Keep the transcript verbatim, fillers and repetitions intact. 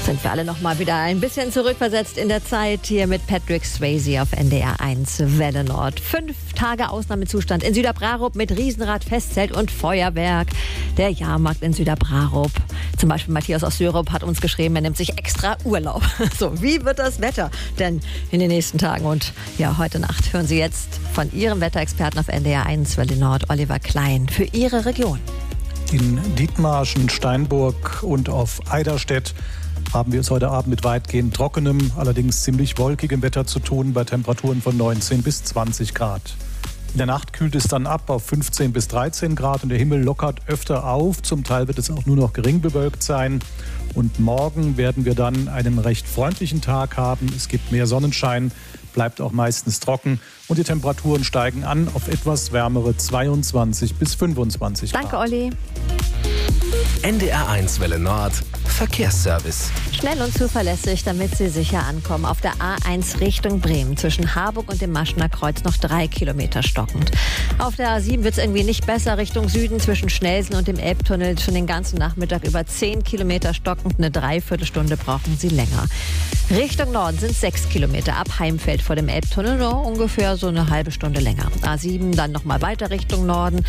Sind wir alle noch mal wieder ein bisschen zurückversetzt in der Zeit hier mit Patrick Swayze auf N D R eins Welle Nord. Fünf Tage Ausnahmezustand in Süderbrarup mit Riesenrad, Festzelt und Feuerwerk. Der Jahrmarkt in Süderbrarup. Zum Beispiel Matthias aus Syrup hat uns geschrieben, er nimmt sich extra Urlaub. So, wie wird das Wetter denn in den nächsten Tagen? Und ja, heute Nacht hören Sie jetzt von Ihrem Wetterexperten auf N D R eins Welle Nord, Oliver Klein, für Ihre Region. In Dithmarschen, Steinburg und auf Eiderstedt haben wir es heute Abend mit weitgehend trockenem, allerdings ziemlich wolkigem Wetter zu tun, bei Temperaturen von neunzehn bis zwanzig Grad. In der Nacht kühlt es dann ab auf fünfzehn bis dreizehn Grad und der Himmel lockert öfter auf. Zum Teil wird es auch nur noch gering bewölkt sein. Und morgen werden wir dann einen recht freundlichen Tag haben. Es gibt mehr Sonnenschein, bleibt auch meistens trocken und die Temperaturen steigen an auf etwas wärmere zweiundzwanzig bis fünfundzwanzig Grad. Danke, Olli. N D R eins Welle Nord Verkehrsservice. Schnell und zuverlässig, damit Sie sicher ankommen. Auf der A eins Richtung Bremen zwischen Harburg und dem Maschener Kreuz noch drei Kilometer stockend. Auf der A sieben wird es irgendwie nicht besser Richtung Süden zwischen Schnelsen und dem Elbtunnel. Schon den ganzen Nachmittag über zehn Kilometer stockend. Eine Dreiviertelstunde brauchen Sie länger. Richtung Norden sind sechs Kilometer ab Heimfeld vor dem Elbtunnel. Nur ungefähr so eine halbe Stunde länger. A sieben dann nochmal weiter Richtung Norden.